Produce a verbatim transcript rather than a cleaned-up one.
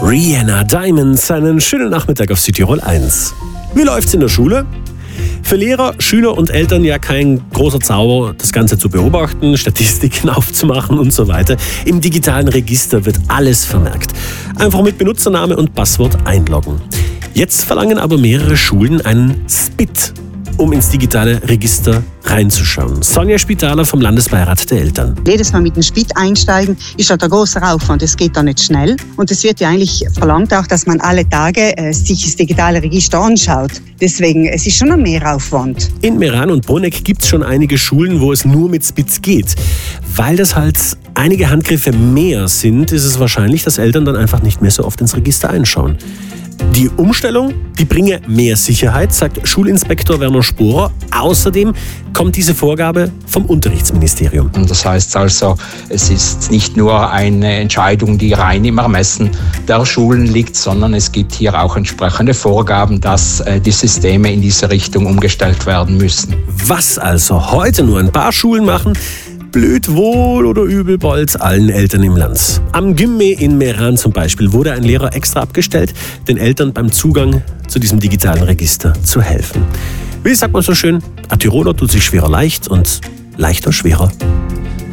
Rihanna Diamonds, einen schönen Nachmittag auf Südtirol eins. Wie läuft's in der Schule? Für Lehrer, Schüler und Eltern ja kein großer Zauber, das Ganze zu beobachten, Statistiken aufzumachen und so weiter. Im digitalen Register wird alles vermerkt. Einfach mit Benutzername und Passwort einloggen. Jetzt verlangen aber mehrere Schulen einen S P I T, um ins digitale Register reinzuschauen. Sonja Spitaler vom Landesbeirat der Eltern. Jedes Mal mit dem S P I T einsteigen, ist halt ein großer Aufwand. Es geht da nicht schnell. Und es wird ja eigentlich verlangt auch, dass man alle Tage äh, sich das digitale Register anschaut. Deswegen, es ist schon ein Mehraufwand. In Meran und Bruneck gibt es schon einige Schulen, wo es nur mit S P I T geht. Weil das halt einige Handgriffe mehr sind, ist es wahrscheinlich, dass Eltern dann einfach nicht mehr so oft ins Register einschauen. Die Umstellung, die bringe mehr Sicherheit, sagt Schulinspektor Werner Sporer. Außerdem kommt diese Vorgabe vom Unterrichtsministerium. Das heißt also, es ist nicht nur eine Entscheidung, die rein im Ermessen der Schulen liegt, sondern es gibt hier auch entsprechende Vorgaben, dass die Systeme in diese Richtung umgestellt werden müssen. Was also heute nur ein paar Schulen machen, blöd wohl oder übel bald allen Eltern im Land. Am Gymme in Meran zum Beispiel wurde ein Lehrer extra abgestellt, den Eltern beim Zugang zu diesem digitalen Register zu helfen. Wie sagt man so schön, ein Tiroler tut sich schwerer leicht und leichter schwerer.